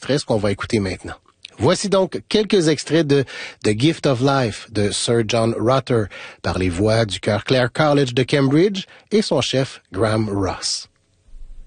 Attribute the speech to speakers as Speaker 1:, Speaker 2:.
Speaker 1: extrait, ce qu'on va écouter maintenant. Voici donc quelques extraits de The Gift of Life de Sir John Rutter par les voix du Chœur Clare College de Cambridge et son chef Graham Ross.